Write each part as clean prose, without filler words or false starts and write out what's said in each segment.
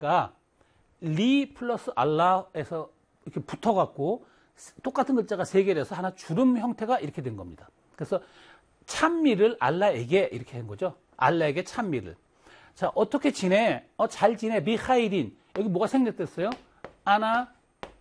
리 플러스 알라에서 이렇게 붙어갖고 똑같은 글자가 세 개라서 하나 주름 형태가 이렇게 된 겁니다. 그래서 찬미를 알라에게 이렇게 한 거죠. 알라에게 찬미를. 자, 어떻게 지내? 잘 지내. 미하일인. 여기 뭐가 생략됐어요? 아나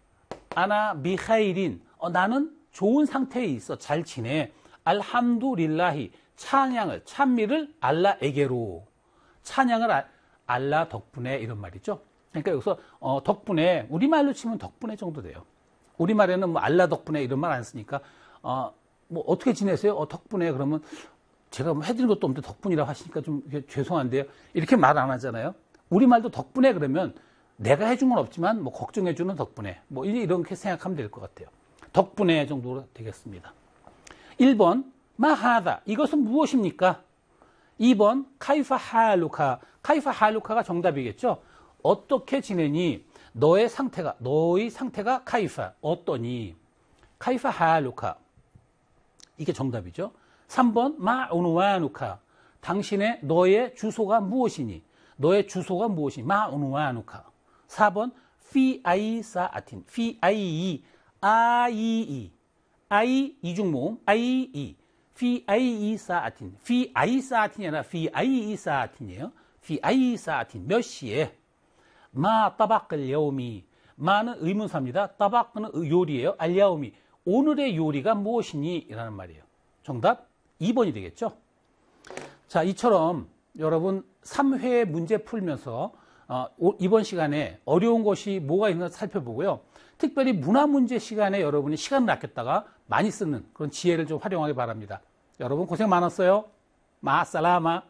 미하일인. 나는 좋은 상태에 있어. 잘 지내. 알함두릴라히. 찬양을, 찬미를 알라에게로. 찬양을 알라 덕분에 이런 말이죠. 그러니까 여기서 덕분에, 우리말로 치면 덕분에 정도 돼요. 우리말에는 뭐 알라 덕분에 이런 말 안 쓰니까 뭐 어떻게 지내세요? 덕분에. 그러면 제가 뭐 해드린 것도 없는데 덕분이라고 하시니까 좀 죄송한데요. 이렇게 말 안 하잖아요. 우리말도 덕분에 그러면 내가 해준 건 없지만 뭐 걱정해주는 덕분에 뭐 이렇게 생각하면 될 것 같아요. 덕분에 정도로 되겠습니다. 1번 마하다. 이것은 무엇입니까? 2번 카이파 할루카. 카이파 할루카가 정답이겠죠. 어떻게 지내니? 너의 상태가 카이파. 어떠니? 카이파 할루카. 이게 정답이죠. 3번 마 우누와누카. 너의 주소가 무엇이니? 너의 주소가 무엇이니? 마 우누와누카. 4번 피 아이 사아틴. 피 아이 아이 이중모음 아이 피 아이 사아틴. 피 아이 사아틴이 아니라 피 아이 사아틴이에요. 피 아이 사아틴. 몇 시에? 마 따박을 여우미. 마는 의문사입니다. 따박은 요리예요. 알야우미. 오늘의 요리가 무엇이니? 라는 말이에요. 정답 2번이 되겠죠. 자, 이처럼 여러분 3회 문제 풀면서 이번 시간에 어려운 것이 뭐가 있는가 살펴보고요. 특별히 문화 문제 시간에 여러분이 시간을 아꼈다가 많이 쓰는 그런 지혜를 좀 활용하기 바랍니다. 여러분 고생 많았어요. 마살라마.